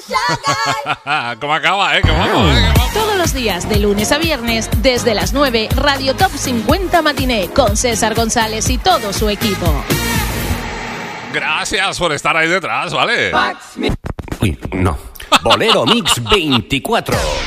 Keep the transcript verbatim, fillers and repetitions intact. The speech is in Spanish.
¿Cómo acaba, eh? ¿Cómo vamos, eh? ¿Cómo? Todos los días, de lunes a viernes, desde las nueve, Radio Top cincuenta Matiné, con César González y todo su equipo. Gracias por estar ahí detrás, ¿vale? Uy, no. Bolero Mix veinticuatro.